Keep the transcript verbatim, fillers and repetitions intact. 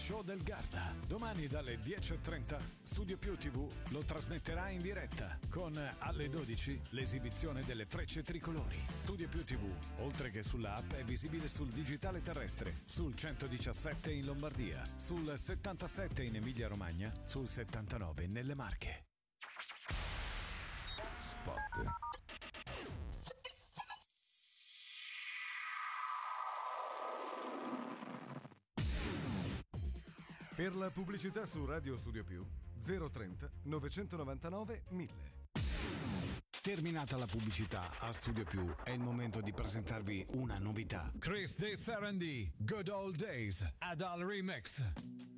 Show del Garda. Domani dalle dieci e trenta Studio Più tivù lo trasmetterà in diretta con alle dodici l'esibizione delle frecce tricolori. Studio Più tivù, oltre che sulla app, è visibile sul digitale terrestre, sul centodiciassette in Lombardia, sul settantasette in Emilia Romagna, sul settantanove nelle Marche. Spot. Per la pubblicità su Radio Studio Più zero trenta novecentonovantanove mille. Terminata la pubblicità a Studio Più, è il momento di presentarvi una novità. Chris De Sarandì, Good Old Days, Adal Remix.